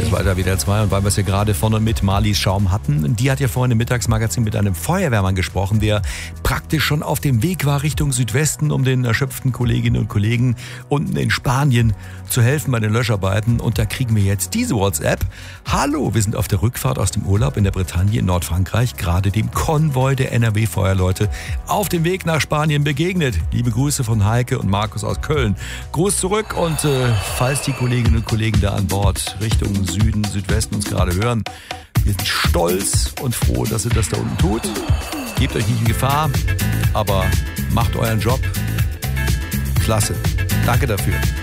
es weiter wieder 2 und weil wir es ja gerade vorne mit Marlies Schaum hatten, die hat ja vorhin im Mittagsmagazin mit einem Feuerwehrmann gesprochen, der praktisch schon auf dem Weg war Richtung Südwesten, um den erschöpften Kolleginnen und Kollegen unten in Spanien zu helfen bei den Löscharbeiten. Und da kriegen wir jetzt diese WhatsApp. Hallo, wir sind auf der Rückfahrt aus dem Urlaub in der Bretagne in Nordfrankreich, gerade dem Konvoi der NRW-Feuerleute auf dem Weg nach Spanien begegnet. Liebe Grüße von Heike und Markus aus Köln. Gruß zurück und falls die Kolleginnen und Kollegen da an Bord Richtung Süden, Südwesten uns gerade hören, wir sind stolz und froh, dass ihr das da unten tut. Gebt euch nicht in Gefahr, aber macht euren Job. Klasse. Danke dafür.